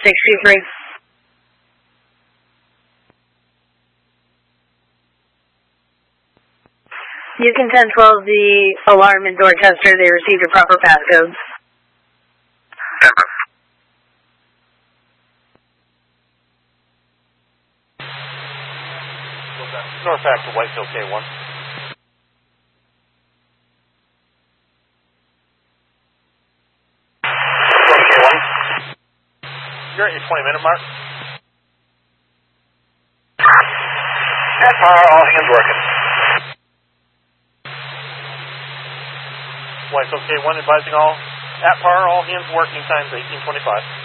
623. Yukon 1012, the alarm in Dorchester, they received your proper passcode. North back to Whitefield K1. K1. You're at your 20-minute mark. At par, all hands working. Whitefield K1 advising all at par, all hands working, times 1825.